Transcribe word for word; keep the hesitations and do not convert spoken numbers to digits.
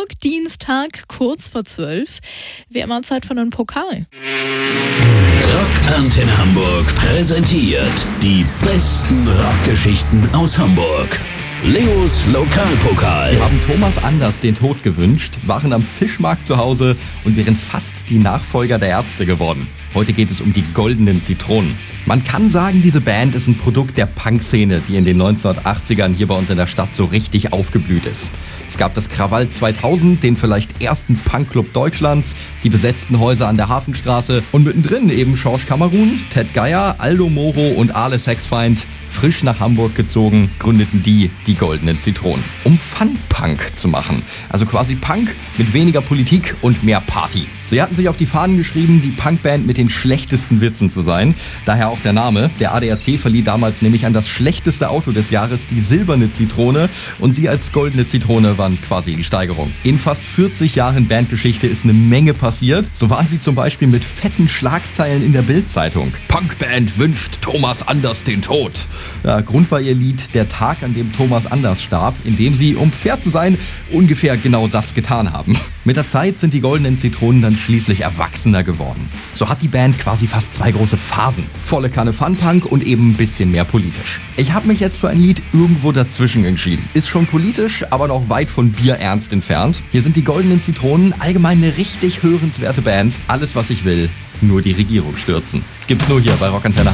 Hamburg, Dienstag, kurz vor zwölf. Wie immer Zeit für einen Pokal. Rock Antenne Hamburg präsentiert die besten Rockgeschichten aus Hamburg. Leos Lokalpokal. Sie haben Thomas Anders den Tod gewünscht, waren am Fischmarkt zu Hause und wären fast die Nachfolger der Ärzte geworden. Heute geht es um die Goldenen Zitronen. Man kann sagen, diese Band ist ein Produkt der Punk-Szene, die in den neunzehnhundertachtzigern hier bei uns in der Stadt so richtig aufgeblüht ist. Es gab das Krawall zweitausend, den vielleicht ersten Punkclub Deutschlands, die besetzten Häuser an der Hafenstraße und mittendrin eben Schorsch Kamerun, Ted Geier, Aldo Moro und Ale Sexfeind. Frisch nach Hamburg gezogen, gründeten die die Goldenen Zitronen, um Fun-Punk zu machen. Also quasi Punk mit weniger Politik und mehr Party. Sie hatten sich auf die Fahnen geschrieben, die Punkband mit den schlechtesten Witzen zu sein. Daher auch der Name. Der A D A C verlieh damals nämlich an das schlechteste Auto des Jahres die silberne Zitrone und sie als goldene Zitrone waren quasi die Steigerung. In fast vierzig Jahren Bandgeschichte ist eine Menge passiert. So waren sie zum Beispiel mit fetten Schlagzeilen in der Bild-Zeitung. Punkband wünscht Thomas Anders den Tod. Ja, Grund war ihr Lied Der Tag, an dem Thomas Anders starb, in dem sie, um fair zu sein, ungefähr genau das getan haben. Mit der Zeit sind die Goldenen Zitronen dann schließlich erwachsener geworden. So hat die Band quasi fast zwei große Phasen. Volle Kanne Funpunk und eben ein bisschen mehr politisch. Ich habe mich jetzt für ein Lied irgendwo dazwischen entschieden. Ist schon politisch, aber noch weit von bierernst entfernt. Hier sind die Goldenen Zitronen, allgemein eine richtig hörenswerte Band. Alles, was ich will, nur die Regierung stürzen. Gibt's nur hier bei Rock Antenne Hamburg.